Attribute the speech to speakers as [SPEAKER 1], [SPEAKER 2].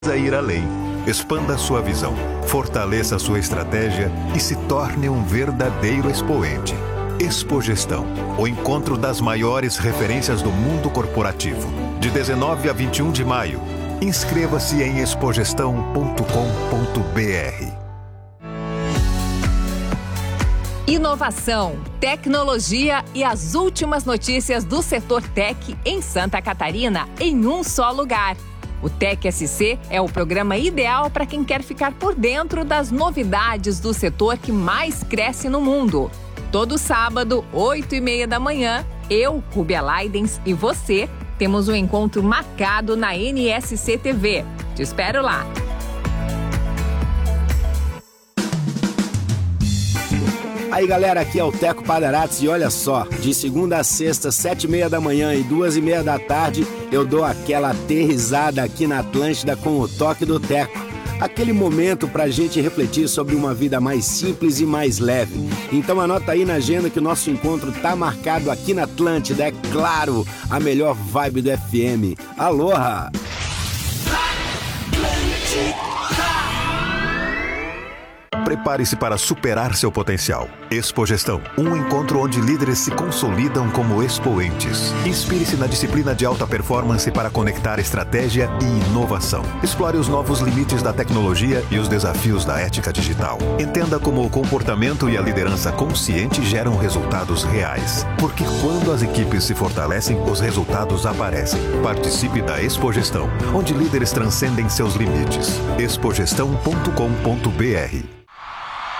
[SPEAKER 1] Ir além. Expanda sua visão, fortaleça sua estratégia e se torne um verdadeiro expoente. Expogestão, o encontro das maiores referências do mundo corporativo. De 19 a 21 de maio. Inscreva-se em expogestão.com.br.
[SPEAKER 2] Inovação, tecnologia e as últimas notícias do setor tech em Santa Catarina em um só lugar. O Tech SC é o programa ideal para quem quer ficar por dentro das novidades do setor que mais cresce no mundo. Todo sábado, 8h30 da manhã, eu, Rúbia Leidens e você temos um encontro marcado na NSC TV. Te espero lá!
[SPEAKER 3] Aí galera, aqui é o Teco Padarates e olha só, de segunda a sexta, 7h30 da manhã e 2h30 da tarde, eu dou aquela aterrissada aqui na Atlântida com o toque do Teco. Aquele momento pra gente refletir sobre uma vida mais simples e mais leve. Então anota aí na agenda que o nosso encontro tá marcado aqui na Atlântida, é claro, a melhor vibe do FM. Aloha!
[SPEAKER 1] Prepare-se para superar seu potencial. Expogestão, um encontro onde líderes se consolidam como expoentes. Inspire-se na disciplina de alta performance para conectar estratégia e inovação. Explore os novos limites da tecnologia e os desafios da ética digital. Entenda como o comportamento e a liderança consciente geram resultados reais. Porque quando as equipes se fortalecem, os resultados aparecem. Participe da Expogestão, onde líderes transcendem seus limites. expogestão.com.br